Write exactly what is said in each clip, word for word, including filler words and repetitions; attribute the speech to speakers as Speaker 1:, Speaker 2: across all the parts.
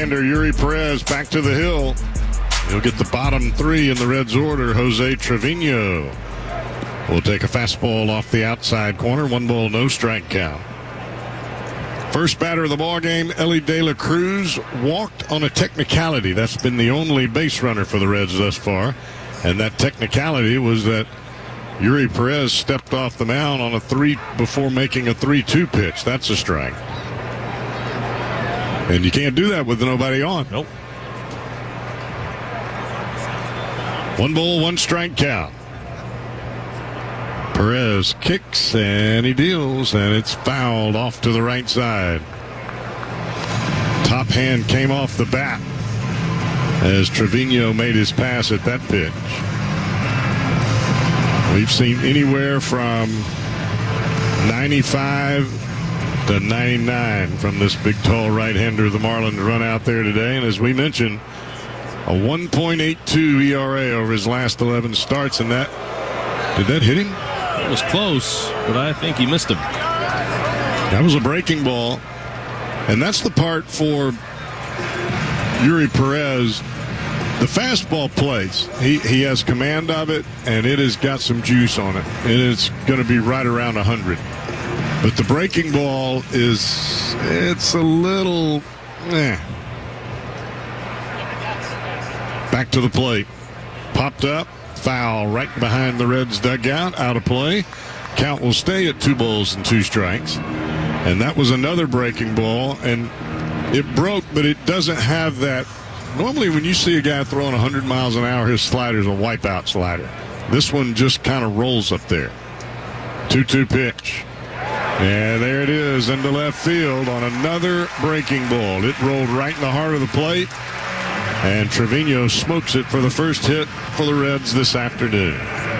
Speaker 1: right-hander Yuri Perez back to the hill. He'll get the bottom three in the Reds order. Jose Trevino will take a fastball off the outside corner. One ball, no strike count. First batter of the ball game, Ellie De La Cruz, walked on a technicality. That's been the only base runner for the Reds thus far. And that technicality was that Yuri Perez stepped off the mound on a three before making a three two pitch. That's a strike. And you can't do that with nobody on.
Speaker 2: Nope.
Speaker 1: One ball, one strike count. Perez kicks and he deals, and it's fouled off to the right side. Top hand came off the bat as Trevino made his pass at that pitch. We've seen anywhere from ninety-five to ninety-nine from this big, tall right-hander the Marlins run out there today. And as we mentioned, a one point eight two E R A over his last eleven starts. And that, did that hit him?
Speaker 2: It was close, but I think he missed him.
Speaker 1: That was a breaking ball. And that's the part for Yuri Perez. The fastball plays. He he has command of it, and it has got some juice on it. And it's going to be right around one hundred. But the breaking ball is, it's a little, eh. Back to the plate. Popped up. Foul right behind the Reds dugout. Out of play. Count will stay at two balls and two strikes. And that was another breaking ball. And it broke, but it doesn't have that. Normally when you see a guy throwing one hundred miles an hour, his slider's a wipeout slider. This one just kind of rolls up there. two two pitch. And there it is into left field on another breaking ball. It rolled right in the heart of the plate. And Trevino smokes it for the first hit for the Reds this afternoon.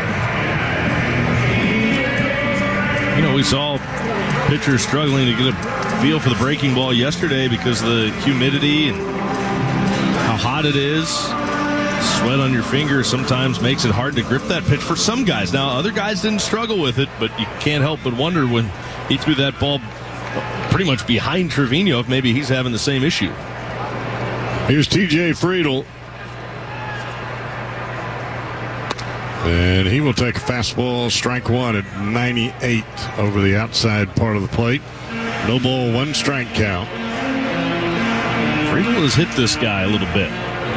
Speaker 2: You know, we saw pitchers struggling to get a feel for the breaking ball yesterday because of the humidity and how hot it is. Sweat on your fingers sometimes makes it hard to grip that pitch for some guys. Now, other guys didn't struggle with it, but you can't help but wonder when he threw that ball pretty much behind Trevino if maybe he's having the same issue.
Speaker 1: Here's T J Friedl. And he will take a fastball, strike one at ninety-eight over the outside part of the plate. No ball, one strike count.
Speaker 2: Friedl has hit this guy a little bit.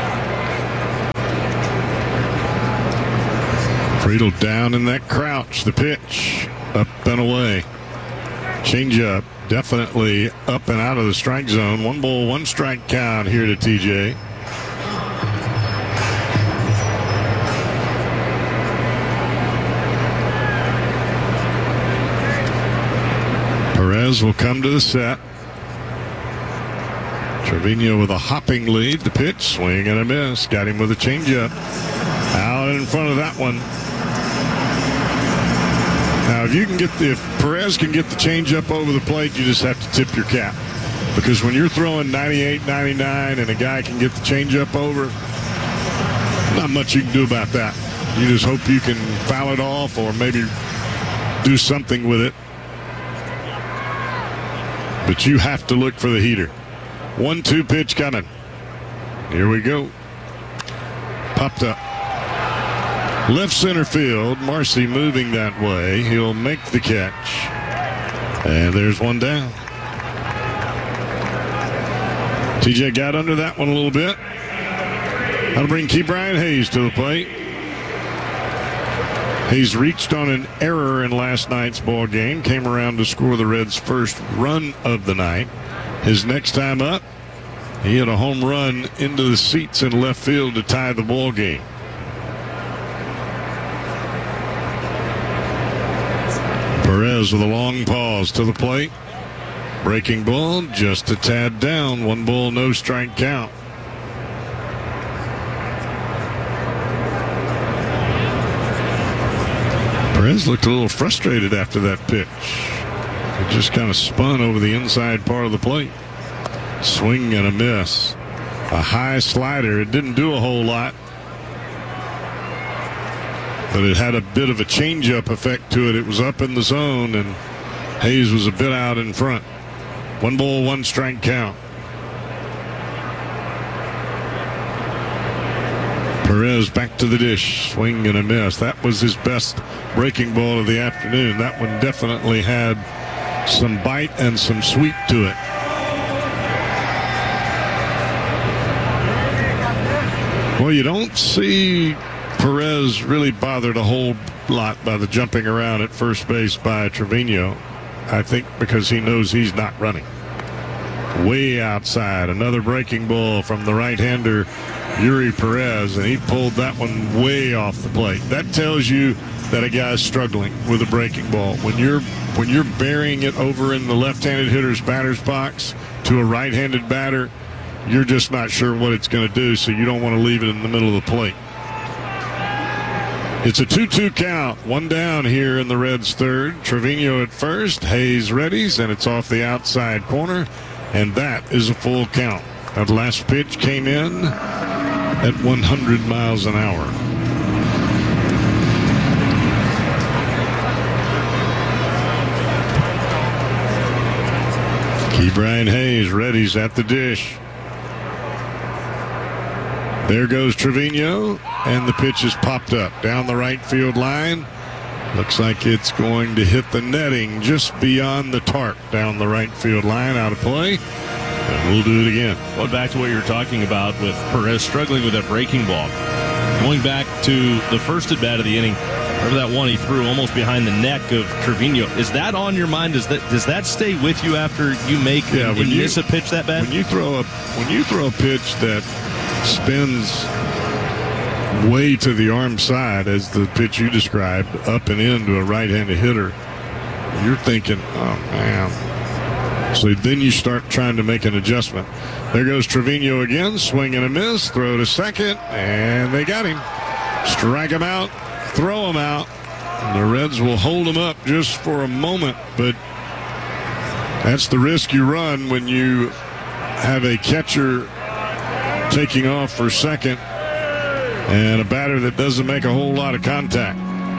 Speaker 1: Friedl down in that crouch. The pitch up and away. Changeup definitely up and out of the strike zone. One ball, one strike count here to T J. Perez will come to the set. Trevino with a hopping lead. The pitch, swing and a miss. Got him with a changeup. Out in front of that one. Now, if you can get the, if Perez can get the changeup over the plate, you just have to tip your cap. Because when you're throwing ninety-eight, ninety-nine and a guy can get the changeup over, not much you can do about that. You just hope you can foul it off or maybe do something with it. But you have to look for the heater. one two pitch coming. Here we go. Popped up. Left center field. Marcy moving that way. He'll make the catch. And there's one down. T J got under that one a little bit. That'll bring Ke'Bryan Hayes to the plate. Hayes reached on an error in last night's ball game. Came around to score the Reds' first run of the night. His next time up, he had a home run into the seats in left field to tie the ball game. Perez with a long pause to the plate. Breaking ball just a tad down. One ball, no strike count. Perez looked a little frustrated after that pitch. It just kind of spun over the inside part of the plate. Swing and a miss. A high slider. It didn't do a whole lot, but it had a bit of a changeup effect to it. It was up in the zone, and Hayes was a bit out in front. One ball, one strike count. Perez back to the dish, swing and a miss. That was his best breaking ball of the afternoon. That one definitely had some bite and some sweep to it. Well, you don't see Perez really bothered a whole lot by the jumping around at first base by Trevino. I think because he knows he's not running. Way outside, another breaking ball from the right-hander Yuri Perez, and he pulled that one way off the plate. That tells you that a guy's struggling with a breaking ball. When you're when you're burying it over in the left-handed hitter's batter's box to a right-handed batter, you're just not sure what it's going to do, so you don't want to leave it in the middle of the plate. It's a two two count, one down here in the Reds' third. Trevino at first, Hayes readies, and it's off the outside corner, and that is a full count. That last pitch came in at one hundred miles an hour. Ke'Bryan Hayes readies at the dish. There goes Trevino, and the pitch is popped up down the right field line. Looks like it's going to hit the netting just beyond the tarp down the right field line, out of play. And we'll do it again.
Speaker 2: Going back to what you were talking about with Perez struggling with that breaking ball. Going back to the first at bat of the inning, remember that one he threw almost behind the neck of Trevino. Is that on your mind? Does that does that stay with you after you make
Speaker 1: yeah,
Speaker 2: and,
Speaker 1: when
Speaker 2: and
Speaker 1: you,
Speaker 2: miss a pitch that bad?
Speaker 1: When you throw a when you throw a pitch that spins way to the arm side, as the pitch you described, up and into a right-handed hitter, you're thinking, oh man. So then you start trying to make an adjustment. There goes Trevino again, swing and a miss, throw to second, and they got him. Strike him out, throw him out. And the Reds will hold him up just for a moment, but that's the risk you run when you have a catcher taking off for second and a batter that doesn't make a whole lot of contact.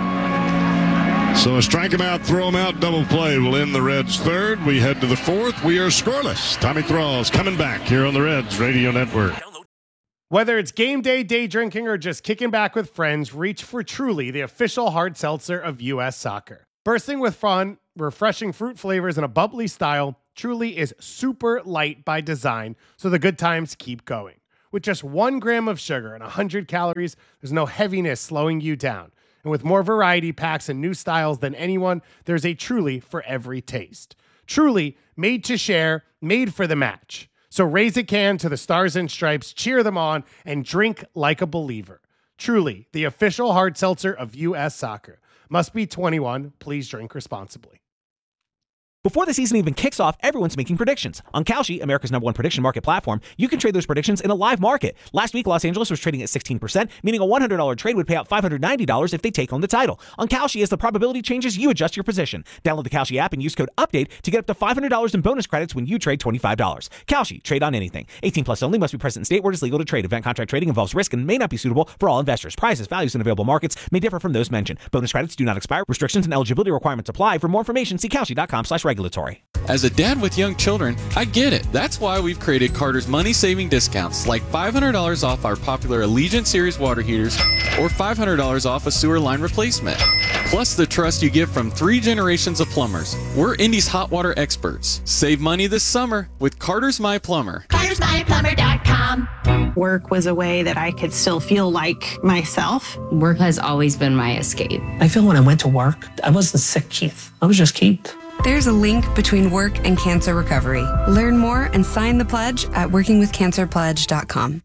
Speaker 1: So a strike him out, throw him out, double play will end the Reds' third. We head to the fourth. We are scoreless. Tommy Thrall's coming back here on the Reds Radio Network.
Speaker 3: Whether it's game day, day drinking, or just kicking back with friends, reach for Truly, the official hard seltzer of U S Soccer. Bursting with fun, refreshing fruit flavors, and a bubbly style, Truly is super light by design, so the good times keep going. With just one gram of sugar and one hundred calories, there's no heaviness slowing you down. And with more variety packs and new styles than anyone, there's a Truly for every taste. Truly, made to share, made for the match. So raise a can to the Stars and Stripes, cheer them on, and drink like a believer. Truly, the official hard seltzer of U S Soccer. Must be twenty-one. Please drink responsibly.
Speaker 4: Before the season even kicks off, everyone's making predictions. On Kalshi, America's number one prediction market platform, you can trade those predictions in a live market. Last week, Los Angeles was trading at sixteen percent, meaning a one hundred dollars trade would pay out five hundred ninety dollars if they take home the title. On Kalshi, as the probability changes, you adjust your position. Download the Kalshi app and use code UPDATE to get up to five hundred dollars in bonus credits when you trade twenty-five dollars. Kalshi, trade on anything. eighteen plus only, must be present in state where it is legal to trade. Event contract trading involves risk and may not be suitable for all investors. Prices, values, and available markets may differ from those mentioned. Bonus credits do not expire. Restrictions and eligibility requirements apply. For more information, see Kalshi.com slash regulatory.
Speaker 5: As a dad with young children, I get it. That's why we've created Carter's money-saving discounts, like five hundred dollars off our popular Allegiant Series water heaters or five hundred dollars off a sewer line replacement. Plus the trust you get from three generations of plumbers. We're Indy's hot water experts. Save money this summer with Carter's My Plumber.
Speaker 6: Carter's My Plumber dot com.
Speaker 7: Work was a way that I could still feel like myself.
Speaker 8: Work has always been my escape.
Speaker 9: I feel when I went to work, I wasn't sick, Keith. I was just Keith.
Speaker 10: There's a link between work and cancer recovery. Learn more and sign the pledge at working with cancer pledge dot com.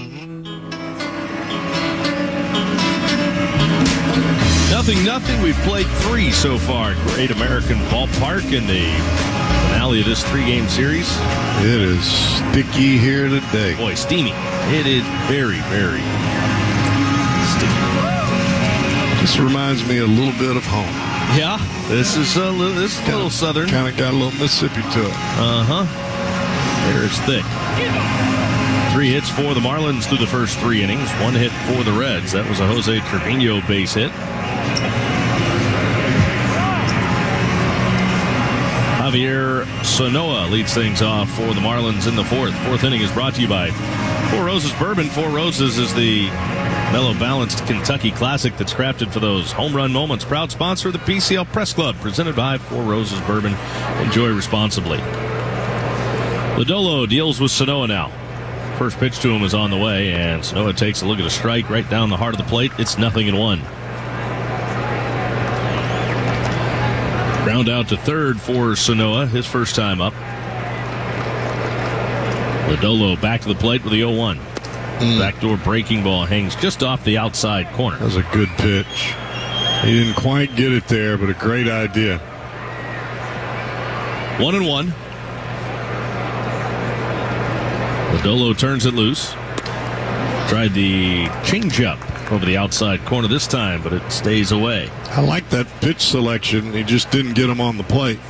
Speaker 2: Nothing, nothing. We've played three so far. Great American Ballpark in the finale of this three-game series.
Speaker 1: It is sticky here today.
Speaker 2: Boy, steamy. It is very, very sticky.
Speaker 1: This reminds me a little bit of home.
Speaker 2: Yeah, this is a little, this is a little southern.
Speaker 1: Kind of got a little Mississippi to it.
Speaker 2: Uh-huh. There it's thick. Three hits for the Marlins through the first three innings. One hit for the Reds. That was a Jose Trevino base hit. Javier Sanoa leads things off for the Marlins in the fourth. Fourth inning is brought to you by Four Roses Bourbon. Four Roses is the mellow balanced Kentucky classic that's crafted for those home run moments. Proud sponsor of the P C L Press Club, presented by Four Roses Bourbon. Enjoy responsibly. Lodolo deals with Sanoa now. First pitch to him is on the way, and Sanoa takes a look at a strike right down the heart of the plate. It's nothing in one. Ground out to third for Sanoa, his first time up. Lodolo back to the plate with the oh one. Mm. Backdoor breaking ball hangs just off the outside corner.
Speaker 1: That was a good pitch. He didn't quite get it there, but a great idea.
Speaker 2: One and one. Lodolo turns it loose. Tried the changeup over the outside corner this time, but it stays away.
Speaker 1: I like that pitch selection. He just didn't get him on the plate.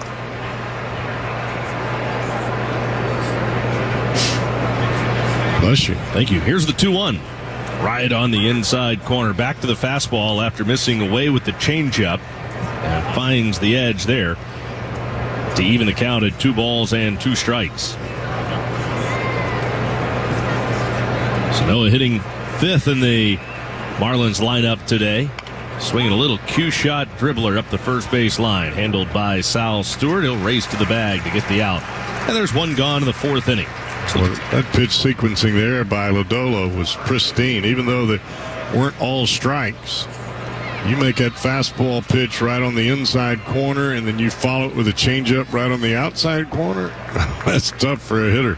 Speaker 1: Bless you.
Speaker 2: Thank you. Here's the two one. Right on the inside corner. Back to the fastball after missing away with the changeup. And finds the edge there to even the count at two balls and two strikes. Sanoa hitting fifth in the Marlins lineup today. Swinging a little Q-shot dribbler up the first base line. Handled by Sal Stewart. He'll race to the bag to get the out. And there's one gone in the fourth inning.
Speaker 1: Well, that pitch sequencing there by Lodolo was pristine. Even though they weren't all strikes, you make that fastball pitch right on the inside corner, and then you follow it with a changeup right on the outside corner. That's tough for a hitter.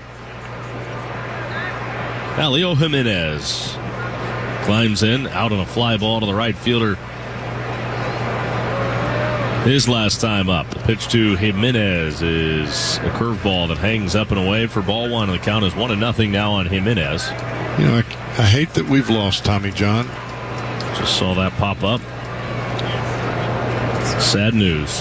Speaker 2: Now Leo Jimenez climbs in, out on a fly ball to the right fielder. His last time up. The pitch to Jimenez is a curveball that hangs up and away for ball one. The count is one to nothing now on Jimenez.
Speaker 1: You know, I, I hate that we've lost Tommy John.
Speaker 2: Just saw that pop up. Sad news.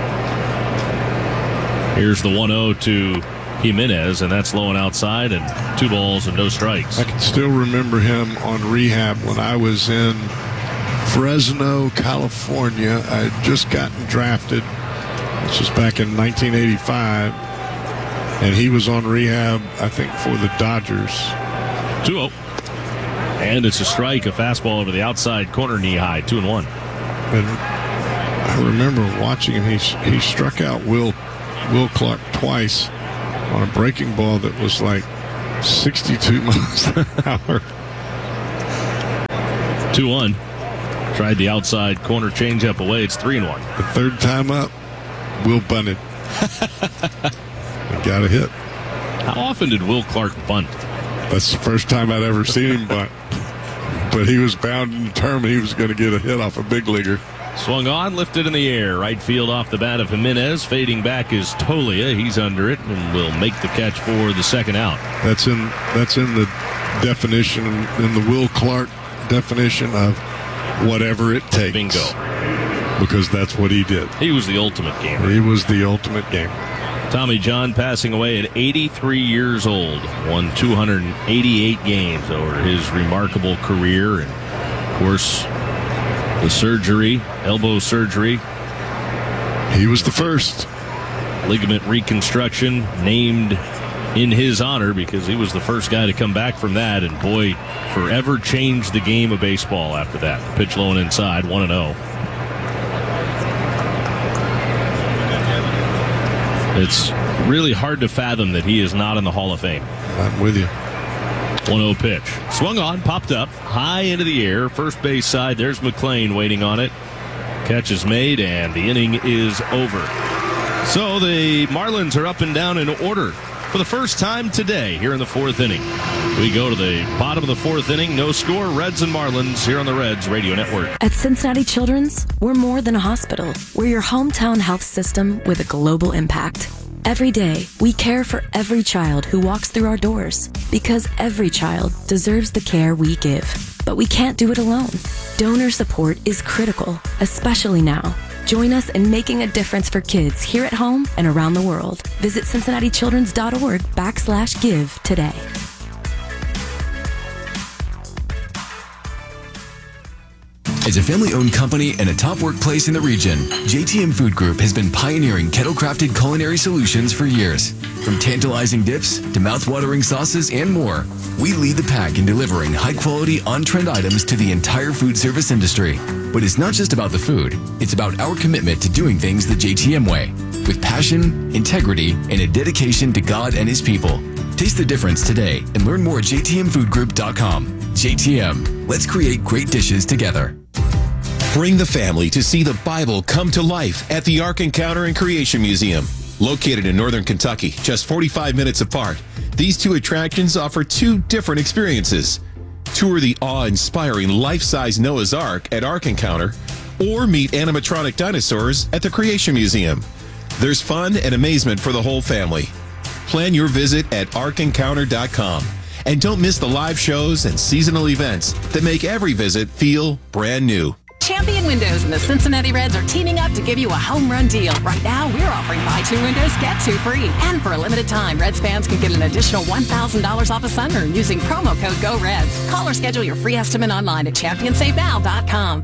Speaker 2: Here's the one oh to Jimenez, and that's low and outside, and two balls and no strikes.
Speaker 1: I can still remember him on rehab when I was in Fresno, California. I had just gotten drafted. This was back in nineteen eighty-five. And he was on rehab, I think, for the Dodgers.
Speaker 2: two oh. And it's a strike, a fastball over the outside corner, knee high, two and one.
Speaker 1: And I remember watching him. He, he struck out Will, Will Clark twice on a breaking ball that was like sixty-two miles an hour.
Speaker 2: two one. Tried the outside corner changeup away. It's three and one.
Speaker 1: The third time up, Will bunted. He got a hit.
Speaker 2: How often did Will Clark bunt?
Speaker 1: That's the first time I'd ever seen him bunt. But he was bound and determined he was going to get a hit off a big leaguer.
Speaker 2: Swung on, lifted in the air. Right field off the bat of Jimenez. Fading back is Tolia. He's under it and will make the catch for the second out.
Speaker 1: That's in that's in the definition, in the Will Clark definition of whatever it takes.
Speaker 2: Bingo.
Speaker 1: Because that's what he did.
Speaker 2: He was the ultimate gamer.
Speaker 1: He was the ultimate gamer.
Speaker 2: Tommy John passing away at eighty-three years old. Won two hundred eighty-eight games over his remarkable career. And, of course, the surgery, elbow surgery.
Speaker 1: He was the first.
Speaker 2: Ligament reconstruction named in his honor because he was the first guy to come back from that. And, boy, forever changed the game of baseball after that. Pitch low and inside, one and oh. It's really hard to fathom that he is not in the Hall of Fame.
Speaker 1: I'm with you.
Speaker 2: one oh pitch. Swung on, popped up, high into the air. First base side, there's McLean waiting on it. Catch is made, and the inning is over. So the Marlins are up and down in order for the first time today here in the fourth inning. We go to the bottom of the fourth inning. No score, Reds and Marlins here on the Reds Radio Network.
Speaker 11: At Cincinnati Children's, we're more than a hospital. We're your hometown health system with a global impact. Every day, we care for every child who walks through our doors because every child deserves the care we give. But we can't do it alone. Donor support is critical, especially now. Join us in making a difference for kids here at home and around the world. Visit cincinnati children's dot org backslash give today.
Speaker 12: As a family-owned company and a top workplace in the region, J T M Food Group has been pioneering kettle-crafted culinary solutions for years. From tantalizing dips to mouth-watering sauces and more, we lead the pack in delivering high-quality, on-trend items to the entire food service industry. But it's not just about the food. It's about our commitment to doing things the J T M way, with passion, integrity, and a dedication to God and His people. Taste the difference today and learn more at j t m food group dot com. J T M, let's create great dishes together.
Speaker 13: Bring the family to see the Bible come to life at the Ark Encounter and Creation Museum. Located in northern Kentucky, just forty-five minutes apart, these two attractions offer two different experiences. Tour the awe-inspiring life-size Noah's Ark at Ark Encounter, or meet animatronic dinosaurs at the Creation Museum. There's fun and amazement for the whole family. Plan your visit at ark encounter dot com. And don't miss the live shows and seasonal events that make every visit feel brand new.
Speaker 14: Champion Windows and the Cincinnati Reds are teaming up to give you a home run deal. Right now, we're offering buy two windows, get two free. And for a limited time, Reds fans can get an additional one thousand dollars off a sunroom using promo code GOREDS. Call or schedule your free estimate online at champion save now dot com.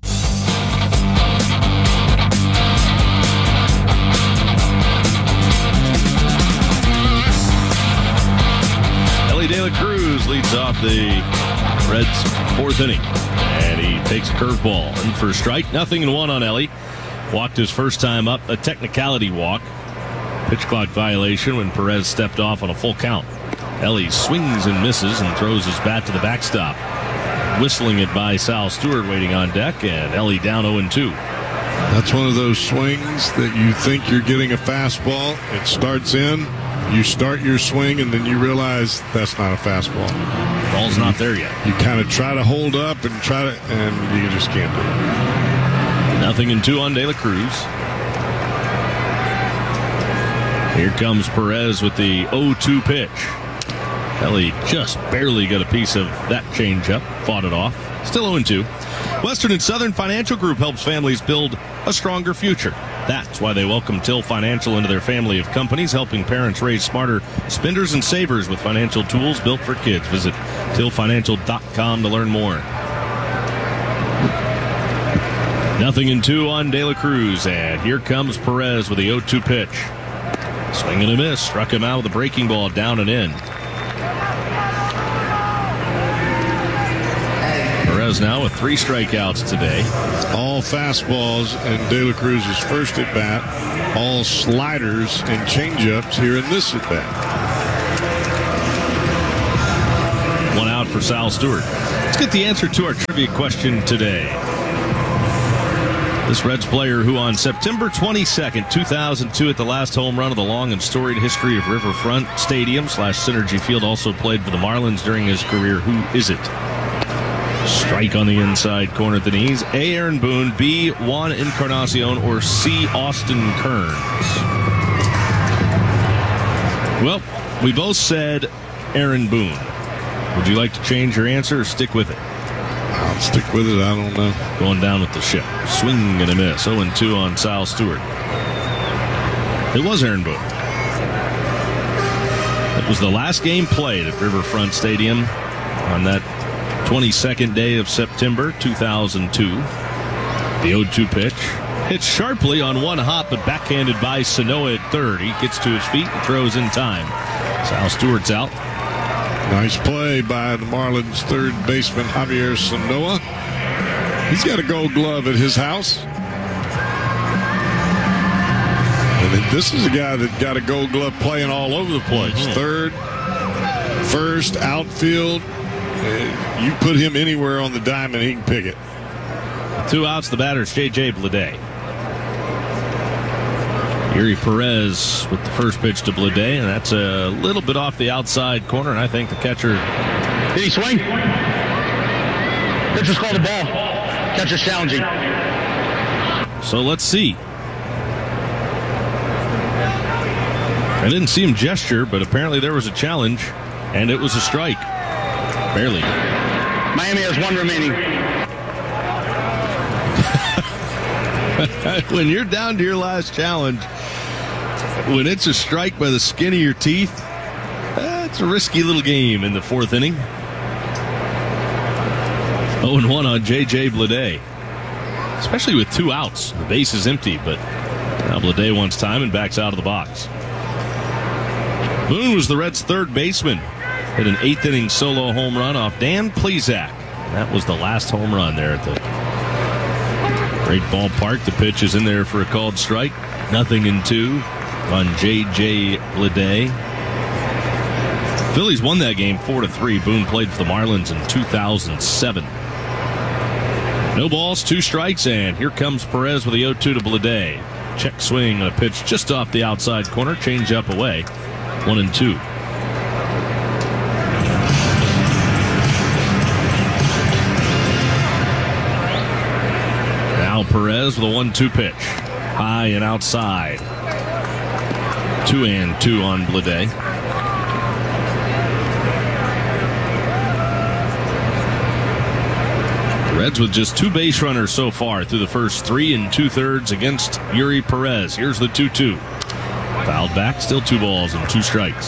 Speaker 2: Elly De La Cruz leads off the Reds' fourth inning. And he takes a curveball in for a strike. Nothing in one on Elly. Walked his first time up, a technicality walk. Pitch clock violation when Perez stepped off on a full count. Elly swings and misses and throws his bat to the backstop. Whistling it by Sal Stewart waiting on deck, and Elly down oh and two.
Speaker 1: That's one of those swings that you think you're getting a fastball. It starts in, you start your swing, and then you realize that's not a fastball.
Speaker 2: Ball's not there yet.
Speaker 1: You kind of try to hold up and try to, and you just can't do it.
Speaker 2: Nothing in two on De La Cruz. Here comes Perez with the oh two pitch. Elly just barely got a piece of that changeup, fought it off. Still oh and two. Western and Southern Financial Group helps families build a stronger future. That's why they welcome Till Financial into their family of companies, helping parents raise smarter spenders and savers with financial tools built for kids. Visit till financial dot com to learn more. Nothing in two on De La Cruz, and here comes Perez with the oh two pitch. Swing and a miss, struck him out with a breaking ball down and in. Perez now with three strikeouts today.
Speaker 1: All fastballs in De La Cruz's first at bat. All sliders and changeups here in this at bat.
Speaker 2: One out for Sal Stewart. Let's get the answer to our trivia question today. This Reds player who on September twenty-second, two thousand two at the last home run of the long and storied history of Riverfront Stadium slash Synergy Field also played for the Marlins during his career. Who is it? Strike on the inside corner at the knees. A. Aaron Boone, B. Juan Encarnacion, or C. Austin Kearns? Well, we both said Aaron Boone. Would you like to change your answer or stick with it?
Speaker 1: I'll stick with it. I don't know.
Speaker 2: Going down with the ship. Swing and a miss. oh and two on Sal Stewart. It was Aaron Boone. It was the last game played at Riverfront Stadium on that twenty-second day of September two thousand two. The oh two pitch hits sharply on one hop, but backhanded by Sanoa at third. He gets to his feet and throws in time. Sal Stewart's out.
Speaker 1: Nice play by the Marlins third baseman Javier Sanoa. He's got a gold glove at his house. And this is a guy that got a gold glove playing all over the place. Mm-hmm. Third, first, outfield. You put him anywhere on the diamond, he can pick it.
Speaker 2: Two outs, the batter's J J Bleday. Yuri Perez with the first pitch to Bleday, and that's a little bit off the outside corner, and I think the catcher...
Speaker 15: Did he swing? Pitcher's called a ball. Catcher's challenging.
Speaker 2: So let's see. I didn't see him gesture, but apparently there was a challenge, and it was a strike. Barely.
Speaker 15: Miami has one remaining.
Speaker 2: When you're down to your last challenge, when it's a strike by the skin of your teeth, that's a risky little game in the fourth inning. oh and one on J J Bleday. especially with two outs. The base is empty, but now Bleday wants time and backs out of the box. Boone was the Reds' third baseman. Hit an eighth inning solo home run off Dan Plesac. That was the last home run there at the great ballpark. The pitch is in there for a called strike. Nothing in two on J J Bleday. Phillies won that game four to three. Boone played for the Marlins in two thousand seven. No balls, two strikes, and here comes Perez with the oh two to Bleday. Check swing on a pitch just off the outside corner. Change up away. One and two. Now Perez with a one two pitch. High and outside. Two and two on Bleday. Reds with just two base runners so far through the first three and two-thirds against Yuri Perez. Here's the two two. Fouled back, still two balls and two strikes.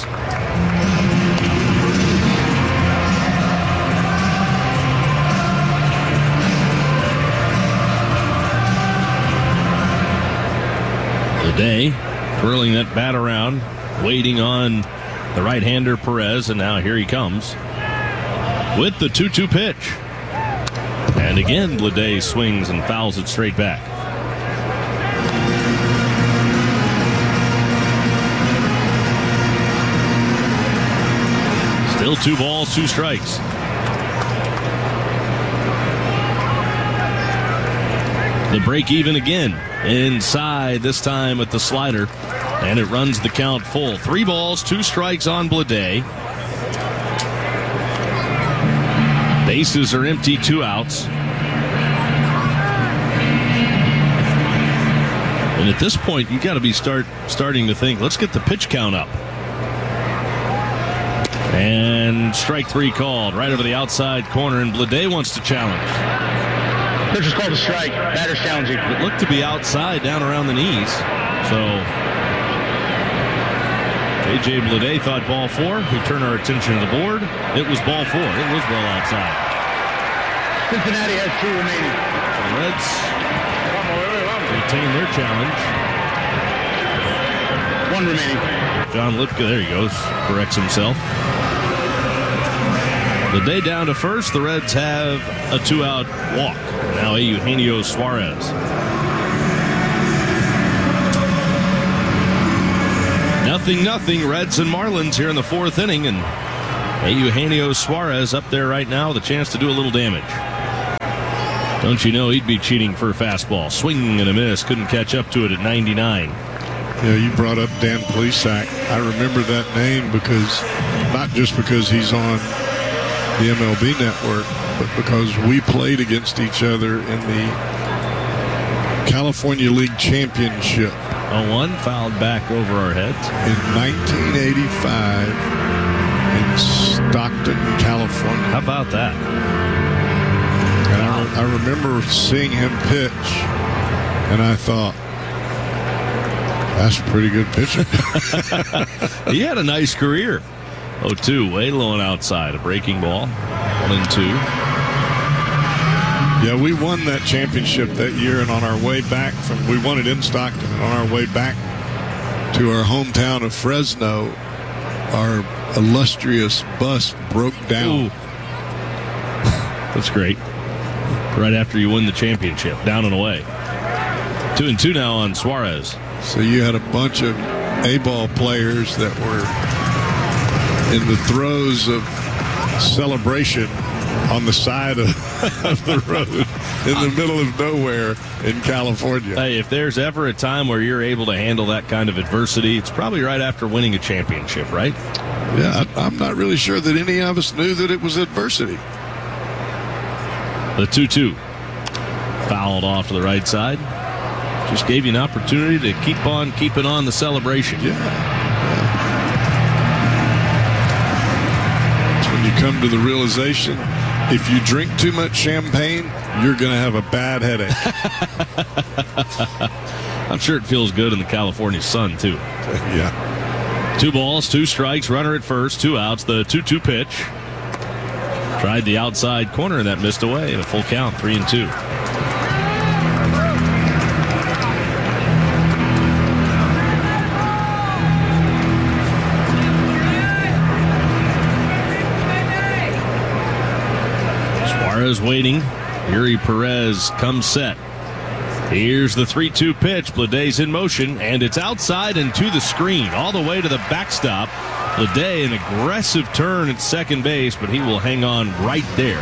Speaker 2: Bleday twirling that bat around, waiting on the right-hander Perez, and now here he comes with the two two pitch. And again, Bleday swings and fouls it straight back. Still two balls, two strikes. The break even again. Inside, this time with the slider. And it runs the count full. Three balls, two strikes on Bleday. Bases are empty, two outs. And at this point, you got to be start starting to think, let's get the pitch count up. And strike three called right over the outside corner, and Bleday wants to challenge.
Speaker 15: Pitch is called a strike. Batter's challenging.
Speaker 2: It looked to be outside, down around the knees. So J J Bleday thought ball four. We turn our attention to the board. It was ball four. It was well outside.
Speaker 15: Cincinnati has two remaining.
Speaker 2: The Reds retain their challenge.
Speaker 15: One remaining.
Speaker 2: John Lipka, there he goes, corrects himself. Bleday down to first. The Reds have a two-out walk. Now Eugenio Suarez. Nothing, nothing. Reds and Marlins here in the fourth inning, and Eugenio Suarez up there right now with a chance to do a little damage. Don't you know he'd be cheating for a fastball. Swing and a miss. Couldn't catch up to it at ninety-nine.
Speaker 1: Yeah, you brought up Dan Plesac. I remember that name because, not just because he's on the M L B network, but because we played against each other in the California League Championship.
Speaker 2: oh one fouled back over our heads.
Speaker 1: In nineteen eighty-five in Stockton, California.
Speaker 2: How about that?
Speaker 1: And I, I remember seeing him pitch, and I thought, that's a pretty good pitcher.
Speaker 2: He had a nice career. oh two, way low and outside. A breaking ball. One and two.
Speaker 1: Yeah, we won that championship that year, and on our way back from, we won it in Stockton, and on our way back to our hometown of Fresno, our illustrious bus broke down.
Speaker 2: Ooh. That's great. Right after you win the championship, down and away. Two and two now on Suarez.
Speaker 1: So you had a bunch of A-ball players that were in the throes of celebration on the side of, of the road in the middle of nowhere in California.
Speaker 2: Hey, if there's ever a time where you're able to handle that kind of adversity, it's probably right after winning a championship, right?
Speaker 1: Yeah, I, I'm not really sure that any of us knew that it was adversity.
Speaker 2: The two two. Fouled off to the right side. Just gave you an opportunity to keep on keeping on the celebration.
Speaker 1: Yeah. yeah. It's when you come to the realization, if you drink too much champagne, you're going to have a bad headache.
Speaker 2: I'm sure it feels good in the California sun, too.
Speaker 1: Yeah.
Speaker 2: Two balls, two strikes, runner at first, two outs. The two two pitch. Tried the outside corner, and that missed away. A full count, three and two. Suarez waiting. Yuri Perez comes set. Here's the three two pitch. Bleday's in motion, and it's outside and to the screen, all the way to the backstop. Bleday, an aggressive turn at second base, but he will hang on right there.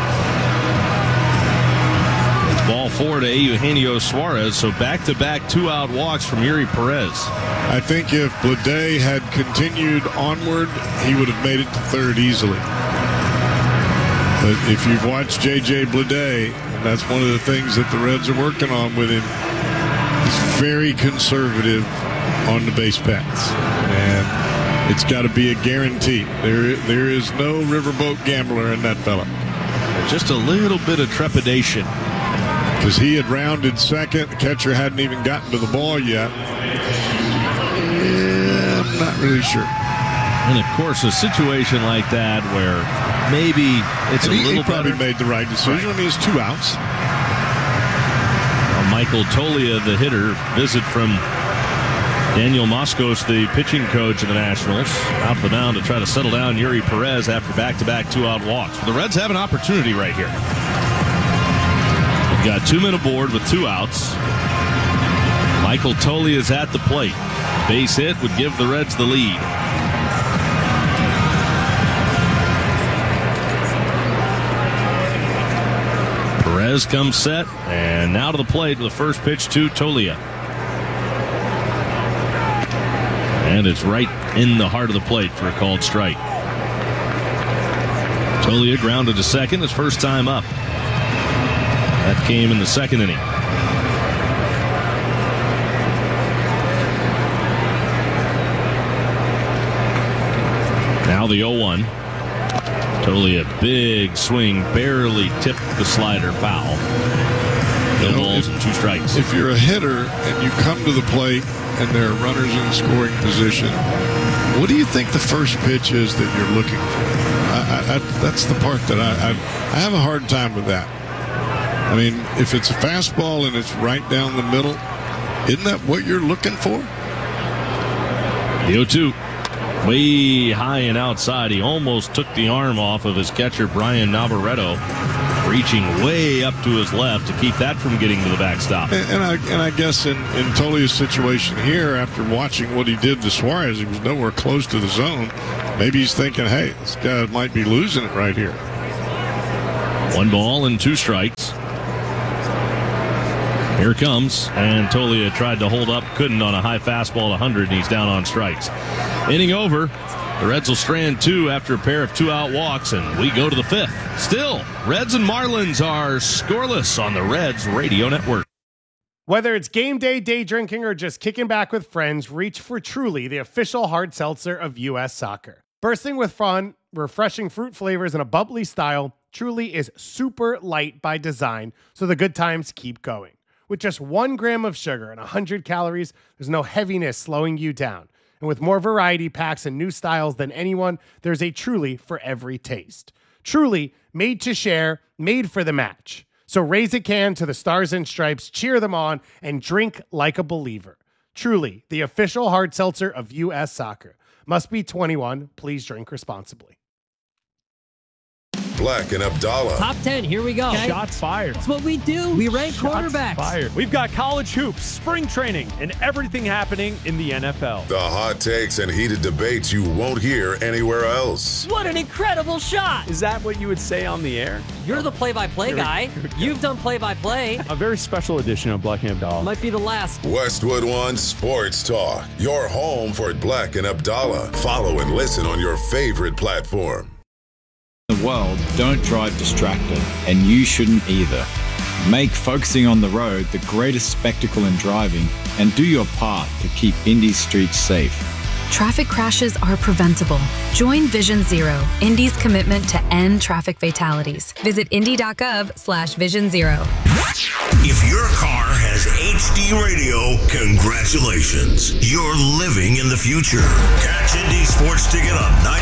Speaker 2: It's ball four to Eugenio Suarez, so back-to-back two-out walks from Yuri Perez.
Speaker 1: I think if Bleday had continued onward, he would have made it to third easily. But if you've watched J J Bleday, and that's one of the things that the Reds are working on with him, he's very conservative on the base paths. And it's got to be a guarantee. There, there is no riverboat gambler in that fella.
Speaker 2: Just a little bit of trepidation.
Speaker 1: Because he had rounded second. The catcher hadn't even gotten to the ball yet. Yeah, I'm not really sure.
Speaker 2: And, of course, a situation like that where maybe it's
Speaker 1: and
Speaker 2: a
Speaker 1: he,
Speaker 2: little
Speaker 1: he probably
Speaker 2: better.
Speaker 1: made the right decision.
Speaker 2: Right.
Speaker 1: I mean, it's two outs.
Speaker 2: Well, Michael Tolia, the hitter, visit from Daniel Moskos, the pitching coach of the Nationals, out the mound to try to settle down Yuri Perez after back-to-back two-out walks. But the Reds have an opportunity right here. They've got two men aboard with two outs. Michael Tolia is at the plate. Base hit would give the Reds the lead. Perez comes set, and now to the plate with the first pitch to Tolia. And it's right in the heart of the plate for a called strike. Tolia grounded to second, his first time up. That came in the second inning. Now the oh one. Tolia, big swing, barely tipped the slider foul. No
Speaker 1: You know,
Speaker 2: balls
Speaker 1: if,
Speaker 2: and two strikes.
Speaker 1: If you're a hitter and you come to the plate and there are runners in scoring position, what do you think the first pitch is that you're looking for? I, I, I, that's the part that I, I I have a hard time with that. I mean, if it's a fastball and it's right down the middle, isn't that what you're looking for?
Speaker 2: The oh two. Way high and outside. He almost took the arm off of his catcher, Brian Navarreto, reaching way up to his left to keep that from getting to the backstop.
Speaker 1: And, and I and I guess in, in Tolia's situation here, after watching what he did to Suarez, he was nowhere close to the zone. Maybe he's thinking, hey, this guy might be losing it right here.
Speaker 2: One ball and two strikes. Here it comes, and Tolia tried to hold up, couldn't on a high fastball at one hundred, and he's down on strikes. Inning over. The Reds will strand two after a pair of two-out walks, and we go to the fifth. Still, Reds and Marlins are scoreless on the Reds Radio Network.
Speaker 3: Whether it's game day, day drinking, or just kicking back with friends, reach for Truly, the official hard seltzer of U S Soccer. Bursting with fun, refreshing fruit flavors, and a bubbly style, Truly is super light by design, so the good times keep going. With just one gram of sugar and one hundred calories, there's no heaviness slowing you down. And with more variety packs and new styles than anyone, there's a Truly for every taste. Truly, made to share, made for the match. So raise a can to the Stars and Stripes, cheer them on, and drink like a believer. Truly, the official hard seltzer of U S Soccer. Must be twenty-one. Please drink responsibly.
Speaker 16: Black and Abdallah.
Speaker 17: Top ten, here we go.
Speaker 18: Okay. Shots fired.
Speaker 17: That's what we do. We rank
Speaker 18: Shots
Speaker 17: quarterbacks.
Speaker 18: Fired. We've got college hoops, spring training, and everything happening in the N F L.
Speaker 16: The hot takes and heated debates you won't hear anywhere else.
Speaker 17: What an incredible shot.
Speaker 18: Is that what you would say on the air?
Speaker 17: You're the play-by-play
Speaker 18: Here
Speaker 17: guy. You've done play-by-play.
Speaker 18: A very special edition of Black and Abdallah.
Speaker 17: Might be the last.
Speaker 16: Westwood One Sports Talk. Your home for Black and Abdallah. Follow and listen on your favorite platform.
Speaker 19: In the world, don't drive distracted, and you shouldn't either. Make focusing on the road the greatest spectacle in driving, and do your part to keep Indy's streets safe.
Speaker 11: Traffic crashes are preventable. Join Vision Zero, Indy's commitment to end traffic fatalities. Visit indy.gov slash vision zero.
Speaker 20: If your car has H D radio, congratulations. You're living in the future. Catch Indy Sports Ticket on ninety